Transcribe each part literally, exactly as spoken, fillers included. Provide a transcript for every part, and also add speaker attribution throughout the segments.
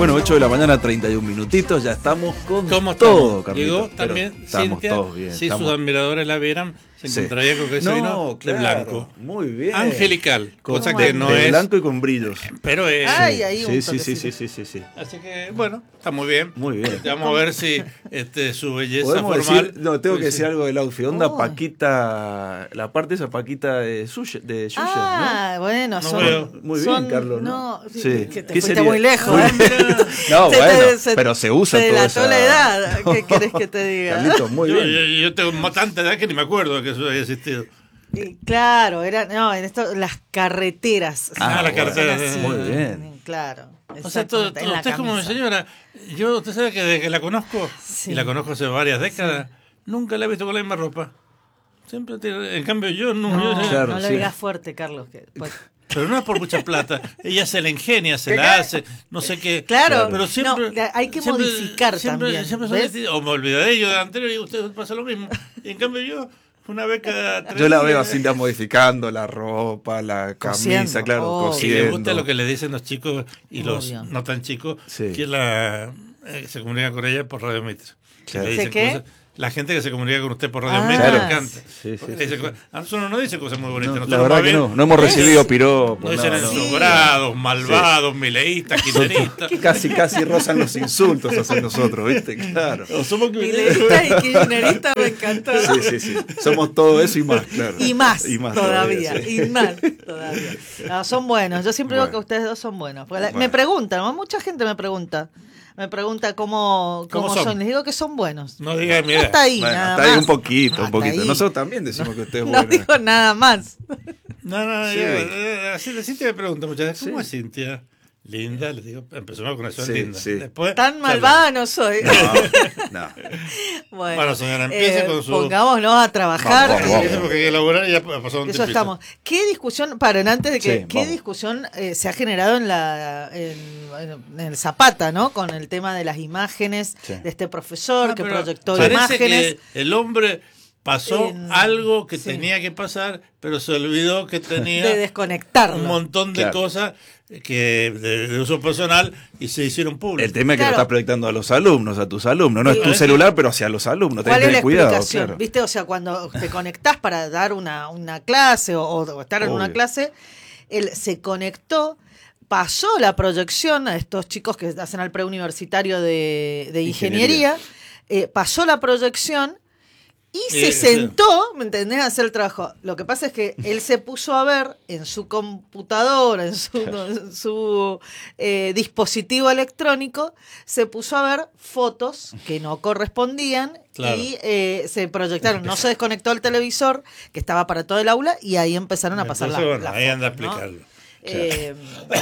Speaker 1: Bueno, ocho de la mañana, treinta y un minutitos, ya estamos con
Speaker 2: ¿Cómo
Speaker 1: todo,
Speaker 2: estamos?
Speaker 1: Carlitos.
Speaker 2: Llegó
Speaker 1: Pero
Speaker 2: también
Speaker 1: estamos
Speaker 2: Cintia,
Speaker 1: todos bien.
Speaker 2: si
Speaker 1: estamos...
Speaker 2: sus admiradores la vieran, se
Speaker 1: Sí.
Speaker 2: encontraría con que ese
Speaker 1: No,
Speaker 2: vino
Speaker 1: claro,
Speaker 2: de blanco.
Speaker 1: Muy bien.
Speaker 2: Angelical, cosa
Speaker 1: Con-
Speaker 2: que
Speaker 1: de,
Speaker 2: no
Speaker 1: de
Speaker 2: es...
Speaker 1: blanco y con brillos.
Speaker 2: Pero es...
Speaker 3: Ay, ahí un
Speaker 1: Sí, sí, sí,
Speaker 3: toquecito.
Speaker 1: sí, sí, sí, sí.
Speaker 2: Así que, bueno, está muy bien.
Speaker 1: Muy bien.
Speaker 2: Vamos a ver si este, su belleza
Speaker 1: Podemos
Speaker 2: formal...
Speaker 1: decir, no, tengo que
Speaker 2: pues,
Speaker 1: decir algo del outfit. Onda
Speaker 3: Oh.
Speaker 1: Paquita, la parte esa Paquita de Suya, de Yuya,
Speaker 3: Ah, bueno,
Speaker 2: No
Speaker 3: son,
Speaker 2: veo.
Speaker 1: Muy bien,
Speaker 3: son-
Speaker 1: Carlos, ¿no?
Speaker 3: No,
Speaker 1: Sí.
Speaker 3: sí. Que te
Speaker 1: ¿Qué
Speaker 3: fuiste
Speaker 1: sería?
Speaker 3: muy lejos.
Speaker 1: Muy
Speaker 3: ¿eh?
Speaker 1: bien. No,
Speaker 3: Se
Speaker 1: bueno,
Speaker 3: te- se-
Speaker 1: pero se usa
Speaker 3: se
Speaker 1: toda
Speaker 3: delató
Speaker 1: esa...
Speaker 3: la edad. ¿Qué querés que te diga?
Speaker 1: Carlitos, muy
Speaker 2: Yo,
Speaker 1: bien.
Speaker 2: yo, yo tengo tanta edad que ni me acuerdo de que eso haya existido.
Speaker 3: Y claro, era, no, en esto, las carreteras.
Speaker 1: Ah,
Speaker 2: las
Speaker 1: bueno.
Speaker 2: carreteras,
Speaker 3: Así,
Speaker 1: muy bien.
Speaker 3: Claro.
Speaker 2: O sea, todo,
Speaker 3: exactamente,
Speaker 2: todo-
Speaker 3: en la
Speaker 2: usted es como mi
Speaker 3: camisa.
Speaker 2: señora. Yo, usted sabe que desde que la conozco,
Speaker 3: Sí.
Speaker 2: y la conozco hace varias décadas, nunca la he visto con la misma ropa. Siempre tiene- en cambio yo no,
Speaker 3: No,
Speaker 2: yo-
Speaker 1: Claro,
Speaker 3: no lo
Speaker 1: sí.
Speaker 3: digas fuerte, Carlos. Que, pues,
Speaker 2: pero no es por mucha plata. Ella se la ingenia, se la hace, no sé qué.
Speaker 3: Claro,
Speaker 2: pero siempre
Speaker 3: no, hay que
Speaker 2: siempre-
Speaker 3: modificar
Speaker 2: siempre-
Speaker 3: también,
Speaker 2: siempre son
Speaker 3: ¿ves?
Speaker 2: distintos. O me olvidaré yo del anterior y usted pasa lo mismo. Y en cambio yo, una vez cada tres
Speaker 1: Yo la
Speaker 2: días,
Speaker 1: veo así, ya modificando la ropa, la camisa,
Speaker 3: Cosiendo,
Speaker 1: claro,
Speaker 3: obvio.
Speaker 2: Y
Speaker 1: cosiendo.
Speaker 2: le gusta lo que le dicen los chicos y los
Speaker 3: Obvio.
Speaker 2: no tan chicos,
Speaker 1: Sí.
Speaker 2: que la, eh, se comunica con ella por Radio Mitre. Que
Speaker 1: Claro.
Speaker 2: le
Speaker 3: ¿De
Speaker 2: dicen
Speaker 3: qué?
Speaker 2: cosas- la gente que se comunica con usted por Radio
Speaker 3: Ah.
Speaker 2: Mitre le
Speaker 1: Claro.
Speaker 2: encanta.
Speaker 1: Sí, sí,
Speaker 2: Porque
Speaker 1: sí,
Speaker 2: le dice
Speaker 1: sí.
Speaker 2: cosas- a nosotros no dice cosas muy bonitas.
Speaker 1: No,
Speaker 2: nosotros
Speaker 1: la verdad
Speaker 2: más
Speaker 1: que
Speaker 2: bien-
Speaker 1: no, no hemos recibido piropos.
Speaker 2: No dicen
Speaker 1: no, no.
Speaker 2: ensobrados, malvados, mileístas, kirchneristas.
Speaker 1: Casi, casi rozan los insultos hacia nosotros, ¿viste? Claro.
Speaker 2: O somos
Speaker 3: Mileísta y kirchnerista me encantó.
Speaker 1: Sí, sí, sí. Somos todo eso y más, claro.
Speaker 3: Y más,
Speaker 1: Y más
Speaker 3: todavía,
Speaker 1: sí.
Speaker 3: y más todavía. No, son buenos, yo siempre digo
Speaker 1: Bueno.
Speaker 3: que ustedes dos son buenos. Porque la-
Speaker 1: Bueno.
Speaker 3: Me preguntan, ¿no? Mucha gente me pregunta, me pregunta cómo,
Speaker 2: ¿Cómo
Speaker 3: cómo
Speaker 2: son?
Speaker 3: son. Les digo que son buenos.
Speaker 2: No diga mi edad.
Speaker 3: Hasta ahí,
Speaker 1: Bueno,
Speaker 3: nada
Speaker 1: hasta ahí
Speaker 3: más.
Speaker 1: un poquito, un
Speaker 3: Hasta
Speaker 1: poquito.
Speaker 3: ahí.
Speaker 1: Nosotros también decimos que usted es
Speaker 3: No
Speaker 1: bueno.
Speaker 3: digo nada más.
Speaker 2: No, no,
Speaker 1: Sí.
Speaker 2: yo, eh, así de Cintia me pregunta muchas veces, ¿cómo es Cintia? Linda, le digo, empezó una conexión
Speaker 1: Sí,
Speaker 2: linda.
Speaker 1: sí.
Speaker 2: Después,
Speaker 3: Tan malvada no soy.
Speaker 1: No, no.
Speaker 3: Bueno,
Speaker 2: Bueno, señora, empiece con su-
Speaker 3: Pongámonos a trabajar.
Speaker 1: Vamos, vamos,
Speaker 3: eh,
Speaker 2: Eso porque hay que elaborar y ya ha pasado un
Speaker 3: Eso
Speaker 2: tiempito.
Speaker 3: estamos. ¿Qué discusión, paren, antes de que,
Speaker 1: Sí,
Speaker 3: qué
Speaker 1: vamos.
Speaker 3: discusión eh, se ha generado en la en, en el Zapata, ¿no? Con el tema de las imágenes
Speaker 1: Sí.
Speaker 3: de este profesor
Speaker 2: Ah,
Speaker 3: que
Speaker 2: pero
Speaker 3: proyectó
Speaker 2: parece
Speaker 3: imágenes.
Speaker 2: que el hombre pasó
Speaker 3: En-
Speaker 2: algo que
Speaker 3: sí.
Speaker 2: tenía que pasar, pero se olvidó que tenía
Speaker 3: De desconectarlo.
Speaker 2: un montón de
Speaker 1: Claro.
Speaker 2: cosas que de, de uso personal y se hicieron públicas.
Speaker 1: El tema es que
Speaker 3: Claro.
Speaker 1: lo estás proyectando a los alumnos, a tus alumnos. No es tu
Speaker 2: Sí.
Speaker 1: celular, pero hacia los alumnos. Tenés
Speaker 3: ¿Cuál
Speaker 1: que
Speaker 3: es la
Speaker 1: tener cuidado,
Speaker 3: explicación?
Speaker 1: claro.
Speaker 3: ¿Viste? O sea, cuando te conectás para dar una, una clase o, o estar en una
Speaker 1: Obvio.
Speaker 3: clase, él se conectó, pasó la proyección a estos chicos que hacen al preuniversitario de, de ingeniería,
Speaker 1: Ingeniería.
Speaker 3: eh, pasó la proyección y se
Speaker 2: Eh,
Speaker 3: sentó, ¿me entendés?, a hacer el trabajo. Lo que pasa es que él se puso a ver en su computadora, en su, en su eh, dispositivo electrónico, se puso a ver fotos que no correspondían
Speaker 2: Claro.
Speaker 3: y eh, se proyectaron. No se desconectó el televisor, que estaba para todo el aula, y ahí empezaron a pasar
Speaker 2: Entonces,
Speaker 3: la,
Speaker 2: bueno,
Speaker 3: la
Speaker 2: ahí
Speaker 3: foto,
Speaker 2: anda a
Speaker 3: ¿no?
Speaker 2: explicarlo.
Speaker 3: Eh,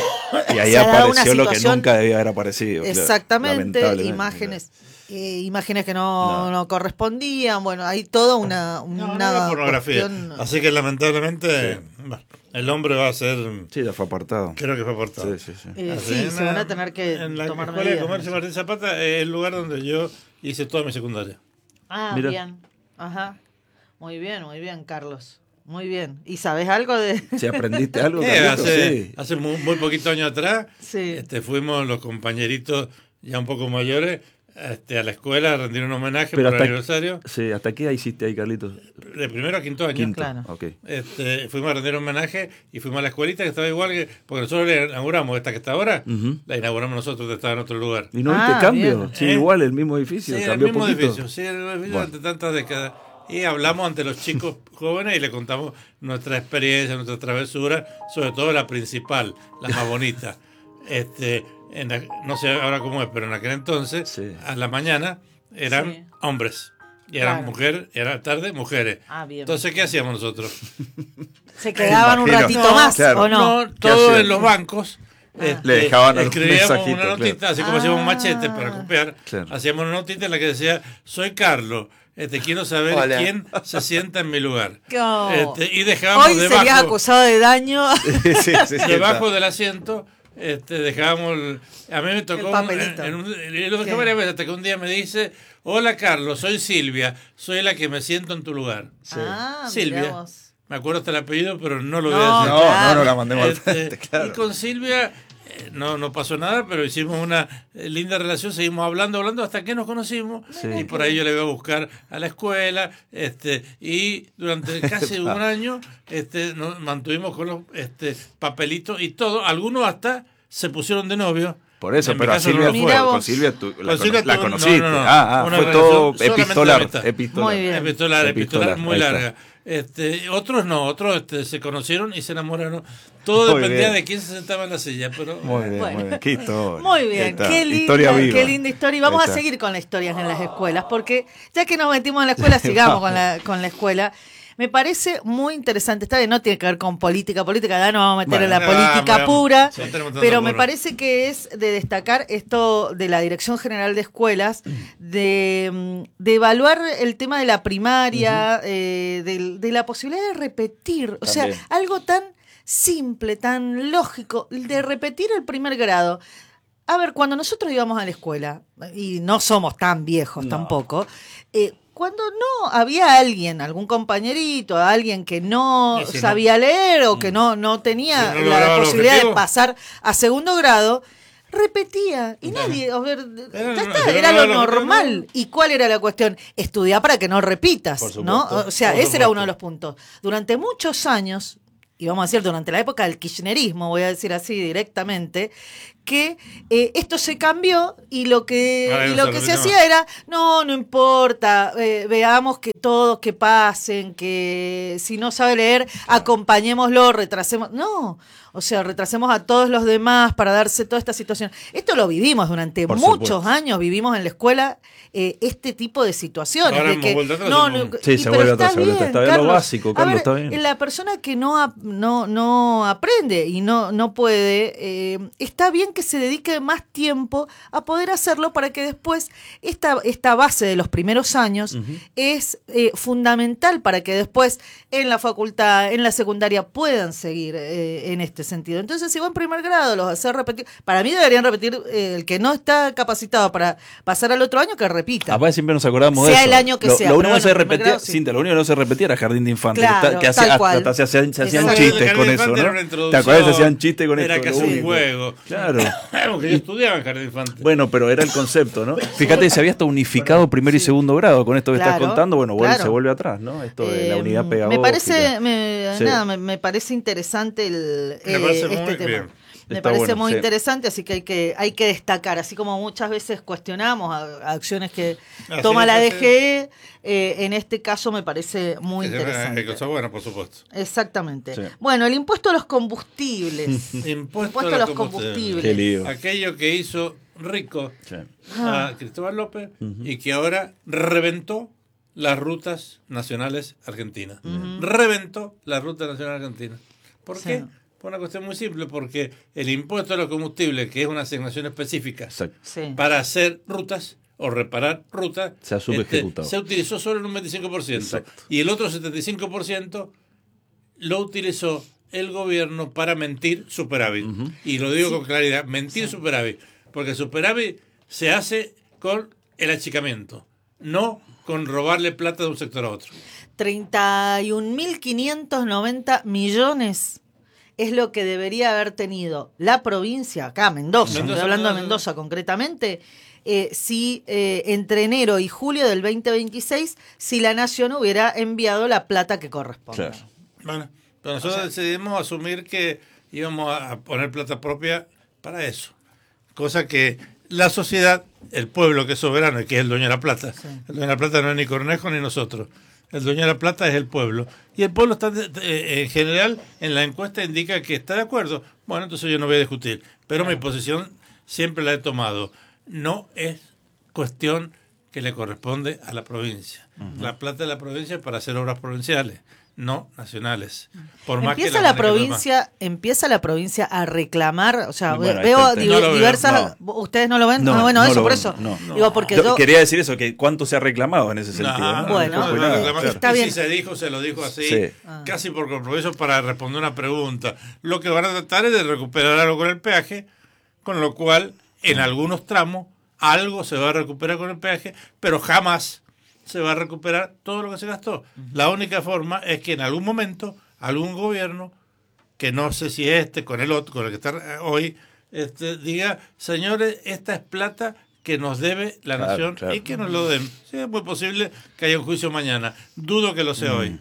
Speaker 1: Y ahí
Speaker 3: se ha dado una
Speaker 1: apareció lo que
Speaker 3: situación-
Speaker 1: nunca debía haber aparecido. claro.
Speaker 3: Exactamente,
Speaker 1: Lamentablemente,
Speaker 3: imágenes. eh, imágenes que no,
Speaker 1: No.
Speaker 3: no correspondían, bueno, hay toda una,
Speaker 2: No, no
Speaker 3: una
Speaker 2: era pornografía.
Speaker 3: cuestión-
Speaker 2: Así que lamentablemente bueno, el hombre va a ser,
Speaker 1: claro. Sí, ya fue apartado.
Speaker 2: creo que fue aportado.
Speaker 1: Sí, sí, sí.
Speaker 3: Eh,
Speaker 2: Así,
Speaker 3: sí,
Speaker 2: en
Speaker 3: se
Speaker 2: la-
Speaker 3: van a tener que
Speaker 2: En la
Speaker 3: tomar
Speaker 2: Escuela de
Speaker 3: medidas.
Speaker 2: Comercio Martín Zapata es el lugar donde yo hice toda mi secundaria.
Speaker 3: Ah,
Speaker 1: Mira.
Speaker 3: bien. Ajá. Muy bien, muy bien, Carlos. Muy bien. ¿Y sabes algo de...?
Speaker 1: Si aprendiste algo,
Speaker 2: Eh,
Speaker 1: Carlitos,
Speaker 2: hace
Speaker 1: sí.
Speaker 2: hace muy, muy poquito años atrás
Speaker 3: Sí.
Speaker 2: este, fuimos los compañeritos ya un poco mayores este, a la escuela a rendir un homenaje
Speaker 1: Pero
Speaker 2: por el
Speaker 1: hasta-
Speaker 2: aniversario
Speaker 1: Sí, ¿hasta qué hiciste ahí, Carlitos?
Speaker 2: de primero a quinto año.
Speaker 1: Quinto.
Speaker 3: Claro.
Speaker 1: Ok.
Speaker 2: Este, fuimos a rendir un homenaje y fuimos a la escuelita que estaba igual que. Porque nosotros la inauguramos, esta que está ahora,
Speaker 1: Ujú.
Speaker 2: la inauguramos nosotros, que estaba en otro lugar.
Speaker 1: ¿Y no
Speaker 3: Ah,
Speaker 1: viste cambio?
Speaker 3: bien.
Speaker 1: Sí,
Speaker 2: ¿Eh?
Speaker 1: igual, el mismo edificio.
Speaker 2: Sí, el
Speaker 1: cambió
Speaker 2: mismo
Speaker 1: poquito.
Speaker 2: edificio, sí, el mismo edificio
Speaker 1: Bueno.
Speaker 2: durante tantas décadas. Y hablamos ante los chicos jóvenes y le contamos nuestra experiencia, nuestra travesura, sobre todo la principal, la más bonita. Este, en la- no sé ahora cómo es, pero en aquel entonces,
Speaker 1: Sí.
Speaker 2: a la mañana eran
Speaker 3: Sí.
Speaker 2: hombres. Y eran
Speaker 3: Claro.
Speaker 2: mujeres, era tarde, mujeres.
Speaker 3: Ah, bien.
Speaker 2: Entonces, ¿qué hacíamos nosotros?
Speaker 3: ¿Se quedaban un
Speaker 1: imagino.
Speaker 3: ratito
Speaker 2: No,
Speaker 3: más
Speaker 1: claro.
Speaker 3: o no?
Speaker 2: No, todo
Speaker 1: hacían?
Speaker 2: en los bancos.
Speaker 3: Ah.
Speaker 2: este,
Speaker 1: Le dejaban algún
Speaker 2: escribíamos
Speaker 1: mensajito,
Speaker 2: una notita,
Speaker 1: claro.
Speaker 2: así como hacíamos un machete
Speaker 3: Ah.
Speaker 2: para copiar.
Speaker 1: Claro.
Speaker 2: Hacíamos una notita en la que decía: soy Carlos, este, quiero saber
Speaker 1: Hola.
Speaker 2: quién se sienta en mi lugar.
Speaker 3: No.
Speaker 2: Este, y dejábamos
Speaker 3: Hoy serías
Speaker 2: debajo,
Speaker 3: acusado de daño.
Speaker 1: Sí, sí, sí,
Speaker 2: debajo
Speaker 1: está.
Speaker 2: del asiento, este, dejábamos. el- a mí me tocó.
Speaker 3: El
Speaker 2: un-
Speaker 3: papelito.
Speaker 2: en un- y lo dejé
Speaker 3: ¿Qué?
Speaker 2: varias veces hasta que un día me dice: hola Carlos, soy Silvia, soy la que me siento en tu lugar.
Speaker 3: Ah,
Speaker 2: Silvia.
Speaker 3: mirá vos.
Speaker 2: Me acuerdo hasta el apellido, pero no lo voy
Speaker 3: No,
Speaker 2: a decir.
Speaker 1: No,
Speaker 3: Claro.
Speaker 1: no, no la mandemos al
Speaker 2: Este,
Speaker 1: frente, claro.
Speaker 2: Y con Silvia no, no pasó nada, pero hicimos una linda relación, seguimos hablando, hablando hasta que nos conocimos,
Speaker 4: Sí.
Speaker 2: y por ahí yo le iba a buscar a la escuela, este, y durante casi un año este, nos mantuvimos con los este, papelitos y todo, algunos hasta se pusieron de novio.
Speaker 1: Por eso,
Speaker 2: En mi
Speaker 1: pero a
Speaker 2: caso no
Speaker 1: Silvia,
Speaker 2: lo
Speaker 1: fue,
Speaker 3: Mira
Speaker 1: con
Speaker 3: vos.
Speaker 1: Silvia tú, la,
Speaker 2: Con Silvia
Speaker 1: cono- la
Speaker 2: tú-
Speaker 1: conociste.
Speaker 2: no, no, no.
Speaker 1: Ah, ah,
Speaker 2: Una
Speaker 1: fue
Speaker 2: relación
Speaker 1: todo
Speaker 2: solamente
Speaker 1: epistolar,
Speaker 2: de amistad.
Speaker 1: epistolar.
Speaker 3: Muy bien.
Speaker 2: Epistolar, epistolar,
Speaker 1: Epistolar,
Speaker 2: muy
Speaker 1: ahí está.
Speaker 2: larga. Este, otros no, otros este, se conocieron y se enamoraron. Todo
Speaker 1: Muy
Speaker 2: dependía
Speaker 1: bien.
Speaker 2: de quién se sentaba en la silla, pero
Speaker 1: Muy bien,
Speaker 3: Bueno.
Speaker 1: muy bien. Qué historia.
Speaker 3: Muy
Speaker 1: Ahí
Speaker 3: bien,
Speaker 1: está.
Speaker 3: qué linda,
Speaker 1: Historia viva.
Speaker 3: qué linda historia. Y vamos
Speaker 1: Ahí
Speaker 3: a
Speaker 1: está.
Speaker 3: seguir con las historias en las escuelas, porque ya que nos metimos en la escuela, sigamos con la, con la escuela. Me parece muy interesante. Está bien, no tiene que ver con política. Política, ya no vamos a meter
Speaker 1: Bueno,
Speaker 3: en la
Speaker 2: ah,
Speaker 3: política
Speaker 2: bueno,
Speaker 3: pura.
Speaker 2: sí, tenemos tanto
Speaker 3: Pero me
Speaker 2: porro.
Speaker 3: parece que es de destacar esto de la Dirección General de Escuelas, de, mm, de evaluar el tema de la primaria, eh, de, de la posibilidad de repetir. O sea,
Speaker 4: También.
Speaker 3: algo tan simple, tan lógico, de repetir el primer grado. A ver, cuando nosotros íbamos a la escuela, y no somos tan viejos
Speaker 4: No.
Speaker 3: tampoco, eh, cuando no había alguien, algún compañerito, alguien que no
Speaker 2: Y si no-
Speaker 3: sabía leer o que no, no tenía
Speaker 2: Si no
Speaker 3: la
Speaker 2: lograba el
Speaker 3: posibilidad de
Speaker 2: objetivo.
Speaker 3: pasar a segundo grado, repetía. Y nadie, a ver,
Speaker 2: Era-
Speaker 3: ya
Speaker 2: no,
Speaker 3: está,
Speaker 2: si no
Speaker 3: era lo
Speaker 2: lograba el objetivo,
Speaker 3: normal. ¿Y cuál era la cuestión? Estudiar para que no repitas,
Speaker 4: Por
Speaker 3: ¿no?
Speaker 4: supuesto,
Speaker 3: O sea,
Speaker 2: por
Speaker 3: ese era
Speaker 2: supuesto.
Speaker 3: uno de los puntos. Durante muchos años, y vamos a decir durante la época del kirchnerismo, voy a decir así directamente, que eh, esto se cambió y lo que,
Speaker 2: Ahora
Speaker 3: y
Speaker 2: no
Speaker 3: lo
Speaker 2: se
Speaker 3: que se
Speaker 2: repite
Speaker 3: hacía era, no, no importa, eh, veamos que todos que pasen, que si no sabe leer, acompañémoslo, retrasemos. No, o sea, retrasemos a todos los demás para darse toda esta situación. Esto lo vivimos durante
Speaker 4: Por
Speaker 3: muchos
Speaker 4: supuesto.
Speaker 3: años, vivimos en la escuela eh, este tipo de situaciones.
Speaker 2: Ahora
Speaker 3: de
Speaker 2: hemos
Speaker 3: que,
Speaker 2: vuelto atrás,
Speaker 3: no,
Speaker 2: supongo.
Speaker 3: no,
Speaker 4: Sí,
Speaker 3: y-
Speaker 4: se
Speaker 3: pero
Speaker 4: vuelve
Speaker 3: está
Speaker 4: atrás, se vuelve
Speaker 3: bien,
Speaker 4: atrás. Está bien lo
Speaker 3: Carlos.
Speaker 4: básico,
Speaker 3: A
Speaker 4: Carlos,
Speaker 3: ver,
Speaker 4: está bien.
Speaker 3: la persona que no, ap- no, no aprende y no, no puede, eh, está bien que se dedique más tiempo a poder hacerlo para que después esta, esta base de los primeros años es eh, fundamental para que después en la facultad, en la secundaria puedan seguir eh, en este sentido. Entonces, si va en primer grado, los hacer repetir, para mí deberían repetir eh, el que no está capacitado para pasar al otro año, que repita.
Speaker 4: Aparte siempre nos acordamos de
Speaker 3: Sea
Speaker 4: eso.
Speaker 3: el año que
Speaker 4: lo,
Speaker 3: sea,
Speaker 4: Lo
Speaker 3: pero
Speaker 4: único que
Speaker 3: bueno,
Speaker 4: se
Speaker 3: en primer
Speaker 4: repetía,
Speaker 3: grado, sí.
Speaker 4: Cintia, lo único que no se repetía era Jardín de Infantes.
Speaker 3: Claro,
Speaker 4: que, que
Speaker 3: tal
Speaker 4: hacía-
Speaker 3: cual.
Speaker 4: hasta se hacían, se hacían
Speaker 3: Exacto.
Speaker 4: chistes
Speaker 2: El
Speaker 4: con
Speaker 2: jardín
Speaker 4: eso,
Speaker 2: infante
Speaker 4: ¿no?
Speaker 2: era una
Speaker 4: ¿Te
Speaker 2: introducción,
Speaker 4: acuerdas? Se hacían chistes con
Speaker 2: Era
Speaker 4: esto.
Speaker 2: casi
Speaker 4: lo
Speaker 2: un
Speaker 4: único.
Speaker 2: juego.
Speaker 4: Claro.
Speaker 2: Porque yo estudiaba en Jardín Infante.
Speaker 4: Bueno, pero era el concepto, ¿no? Fíjate, se había hasta unificado primero y segundo grado. Con esto que estás
Speaker 3: Claro,
Speaker 4: contando, bueno, vuelve-
Speaker 3: claro.
Speaker 4: se vuelve atrás, ¿no? Esto de la
Speaker 3: Eh,
Speaker 4: unidad pedagógica.
Speaker 3: Me parece, me,
Speaker 4: Sí.
Speaker 3: nada, me, me parece interesante el,
Speaker 2: Me
Speaker 3: eh,
Speaker 2: parece
Speaker 3: este
Speaker 2: muy
Speaker 3: tema.
Speaker 2: bien.
Speaker 3: Me
Speaker 4: Está
Speaker 3: parece
Speaker 4: bueno,
Speaker 3: muy
Speaker 4: sí.
Speaker 3: interesante, así que hay que hay que destacar, así como muchas veces cuestionamos a- a acciones que
Speaker 2: Así
Speaker 3: toma
Speaker 2: es,
Speaker 3: la
Speaker 2: así
Speaker 3: D G E, eh, en este caso me parece muy
Speaker 2: Que se-
Speaker 3: interesante.
Speaker 2: que cosa buena, por supuesto.
Speaker 3: Exactamente.
Speaker 4: Sí.
Speaker 3: Bueno, el impuesto a los combustibles.
Speaker 2: Impuesto,
Speaker 3: Impuesto a los combustibles.
Speaker 4: Qué lío.
Speaker 2: Aquello que hizo rico
Speaker 4: Sí.
Speaker 3: Ah.
Speaker 2: a Cristóbal López y que ahora reventó las rutas nacionales argentinas. Reventó las rutas nacionales argentinas. ¿Por
Speaker 3: Sí.
Speaker 2: qué? Por una cuestión muy simple, porque el impuesto a los combustibles, que es una asignación específica
Speaker 4: Exacto.
Speaker 3: Sí.
Speaker 2: para hacer rutas o reparar rutas,
Speaker 4: Se ha subejecutado.
Speaker 2: se utilizó solo en un veinticinco por ciento.
Speaker 4: Exacto.
Speaker 2: Y el otro setenta y cinco por ciento lo utilizó el gobierno para mentir superávit. Y lo digo con claridad, mentir superávit. Porque superávit se hace con el achicamiento, no con robarle plata de un sector a otro.
Speaker 3: treinta y un mil quinientos noventa millones es lo que debería haber tenido la provincia, acá Mendoza,
Speaker 2: Mendoza,
Speaker 3: estoy hablando de
Speaker 2: Mendoza.
Speaker 3: Mendoza concretamente, eh, si eh, entre enero y julio del veinte veintiséis, si la nación hubiera enviado la plata que corresponde.
Speaker 4: Claro.
Speaker 2: Bueno, pero nosotros decidimos asumir que íbamos a poner plata propia para eso. Cosa que la sociedad, el pueblo que es soberano y que es el dueño de la plata, el dueño de la plata no es ni Cornejo ni nosotros, el dueño de la plata es el pueblo. Y el pueblo está, eh, en general, en la encuesta indica que está de acuerdo. Bueno, entonces yo no voy a discutir. Pero mi posición siempre la he tomado. No es cuestión que le corresponde a la provincia. Uh-huh. La plata de la provincia es para hacer obras provinciales, no nacionales. Por más
Speaker 3: empieza
Speaker 2: que
Speaker 3: la provincia, empieza la provincia a reclamar, o sea,
Speaker 4: Bueno,
Speaker 3: veo
Speaker 4: este,
Speaker 3: div-
Speaker 2: no lo
Speaker 3: diversas,
Speaker 4: veo,
Speaker 3: ustedes no lo ven,
Speaker 4: No,
Speaker 3: no, bueno,
Speaker 4: no
Speaker 3: eso
Speaker 4: lo
Speaker 3: por
Speaker 4: ven,
Speaker 3: eso.
Speaker 4: no.
Speaker 3: Digo, porque
Speaker 4: Yo
Speaker 3: yo
Speaker 4: quería decir eso, que cuánto se ha reclamado en ese sentido.
Speaker 2: Nah,
Speaker 4: ¿no?
Speaker 3: bueno,
Speaker 4: No fue
Speaker 2: no,
Speaker 4: nada,
Speaker 2: reclamar.
Speaker 4: claro.
Speaker 3: Está
Speaker 2: Y
Speaker 3: bien.
Speaker 2: si se dijo, se lo dijo así,
Speaker 4: Sí.
Speaker 3: Ah.
Speaker 2: casi por compromiso para responder una pregunta. Lo que van a tratar es de recuperar algo con el peaje, con lo cual, en algunos tramos, algo se va a recuperar con el peaje, pero jamás se va a recuperar todo lo que se gastó. La única forma es que en algún momento algún gobierno, que no sé si este, con el otro, con el que está hoy, este, diga, señores, esta es plata que nos debe la
Speaker 4: Claro,
Speaker 2: nación
Speaker 4: claro.
Speaker 2: y que nos lo den. Sí, es muy posible que haya un juicio mañana. Dudo que lo sea
Speaker 4: Mm.
Speaker 2: hoy.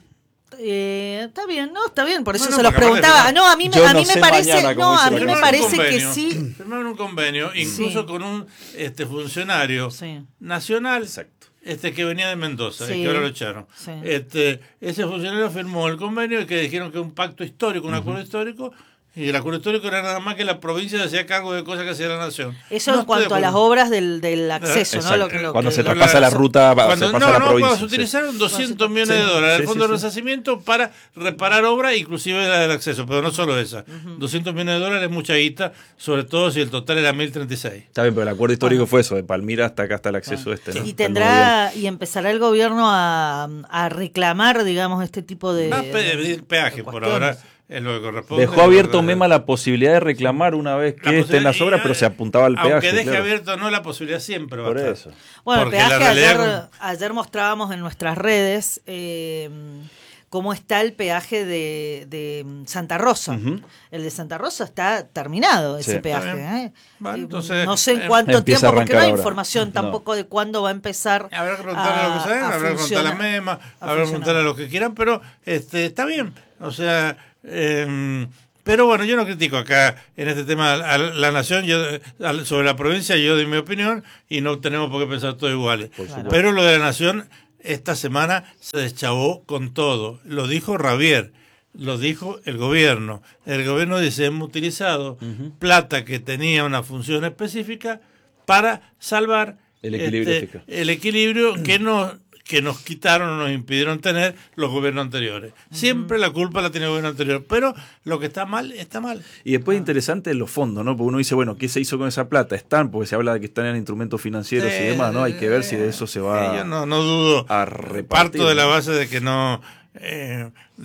Speaker 3: Eh, está bien, no, está bien, por eso
Speaker 2: Bueno,
Speaker 3: se los
Speaker 2: porque aparte
Speaker 3: preguntaba.
Speaker 2: no-
Speaker 3: No, a mí, me-
Speaker 4: Yo
Speaker 3: a
Speaker 4: no
Speaker 3: mí me
Speaker 4: sé
Speaker 3: parece,
Speaker 4: mañana, como
Speaker 3: no,
Speaker 4: dice
Speaker 3: a
Speaker 4: la
Speaker 3: mí me
Speaker 4: canción.
Speaker 3: parece que
Speaker 2: convenio,
Speaker 3: sí.
Speaker 2: Firmaron un convenio, incluso
Speaker 3: Sí.
Speaker 2: con un este funcionario
Speaker 3: Sí.
Speaker 2: nacional
Speaker 4: Exacto.
Speaker 2: este que venía de Mendoza,
Speaker 3: Sí.
Speaker 2: y que ahora lo echaron.
Speaker 3: Sí.
Speaker 2: Este, ese funcionario firmó el convenio y que dijeron que un pacto histórico, un acuerdo histórico, y el acuerdo histórico era nada más que la provincia se hacía cargo de cosas que hacía la nación.
Speaker 3: Eso
Speaker 2: No
Speaker 3: en
Speaker 2: estoy
Speaker 3: cuanto
Speaker 2: de
Speaker 3: a las
Speaker 2: acuerdo.
Speaker 3: obras del, del acceso, ¿no?
Speaker 4: Exacto.
Speaker 3: Lo, que- lo
Speaker 4: Cuando
Speaker 3: que-
Speaker 4: se
Speaker 2: Lo-
Speaker 4: traspasa la ruta, va-
Speaker 2: Cuando,
Speaker 4: se pasa
Speaker 2: no,
Speaker 4: a la
Speaker 2: no,
Speaker 4: provincia.
Speaker 2: cuando se
Speaker 4: sí.
Speaker 2: utilizaron doscientos
Speaker 3: Sí.
Speaker 2: millones de dólares
Speaker 4: Sí,
Speaker 2: del Fondo
Speaker 4: sí,
Speaker 2: de
Speaker 4: sí.
Speaker 2: Resarcimiento para reparar obras, inclusive la del acceso, pero no solo esa. doscientos millones de dólares es mucha guita, sobre todo si el total era mil treinta y seis.
Speaker 4: Está bien, pero el acuerdo histórico fue eso, de Palmira hasta acá está el acceso este, ¿no?
Speaker 3: Y
Speaker 4: Hasta el nuevo
Speaker 3: tendrá, y empezará el gobierno a, a reclamar, digamos, este tipo de.
Speaker 2: Más pe-
Speaker 3: de-
Speaker 2: peaje
Speaker 3: de
Speaker 2: por
Speaker 3: cuestiones.
Speaker 2: ahora es lo que corresponde.
Speaker 4: Dejó abierto
Speaker 2: Lo que-
Speaker 4: Mema la posibilidad de reclamar una vez que
Speaker 2: la
Speaker 4: estén las
Speaker 2: posibilidad-
Speaker 4: obras, pero se apuntaba al peaje.
Speaker 2: Aunque deje
Speaker 4: claro.
Speaker 2: abierto no, la posibilidad siempre va
Speaker 4: Por
Speaker 2: a estar.
Speaker 4: eso.
Speaker 3: Bueno, el
Speaker 2: Porque la
Speaker 3: peaje,
Speaker 2: realidad
Speaker 3: ayer, ayer mostrábamos en nuestras redes eh, cómo está el peaje de, de Santa Rosa.
Speaker 4: Ujú.
Speaker 3: El de Santa Rosa está terminado, ese
Speaker 4: Sí.
Speaker 3: peaje.
Speaker 2: Está bien.
Speaker 3: ¿eh?
Speaker 2: Bueno,
Speaker 3: Eh,
Speaker 2: entonces,
Speaker 3: no sé en
Speaker 2: eh,
Speaker 3: cuánto
Speaker 4: empieza
Speaker 3: tiempo,
Speaker 4: a
Speaker 3: porque no
Speaker 4: arrancar
Speaker 3: hay
Speaker 4: ahora.
Speaker 3: información
Speaker 4: No.
Speaker 3: tampoco de cuándo va a empezar.
Speaker 2: Habrá que preguntarle a lo que saben,
Speaker 3: a
Speaker 2: habrá que preguntarle a
Speaker 3: funcionar-
Speaker 2: Mema,
Speaker 3: a
Speaker 2: habrá que
Speaker 3: funcionar.
Speaker 2: preguntarle a lo que quieran, pero este está bien. O sea, eh, pero bueno, yo no critico acá en este tema a la nación, yo a- sobre la provincia yo doy mi opinión y no tenemos por qué pensar todos iguales.
Speaker 3: supuesto.
Speaker 2: Pero lo de la nación esta semana se deschavó con todo. Lo dijo Ravier, lo dijo el gobierno. El gobierno dice, hemos utilizado plata que tenía una función específica para salvar
Speaker 4: El equilibrio
Speaker 2: este,
Speaker 4: fiscal.
Speaker 2: el equilibrio que nos que nos quitaron o nos impidieron tener los gobiernos anteriores. Siempre la culpa la tiene el gobierno anterior, pero lo que está mal, está mal.
Speaker 4: Y después interesante los fondos, ¿no? Porque uno dice, bueno, ¿qué se hizo con esa plata? Están, porque se habla de que están en instrumentos financieros y demás, ¿no? Hay que ver si de eso se va
Speaker 2: Eh, yo no, no dudo.
Speaker 4: a repartir.
Speaker 2: Parto de la
Speaker 4: ¿no?
Speaker 2: base de que no... eh,